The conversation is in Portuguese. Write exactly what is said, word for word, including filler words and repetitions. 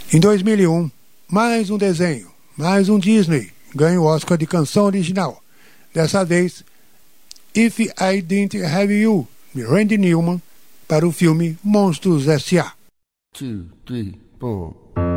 Em dois mil e um, mais um desenho, mais um Disney, ganha o Oscar de canção original. Dessa vez, If I Didn't Have You, de Randy Newman, para o filme Monstros S A Two, three, four.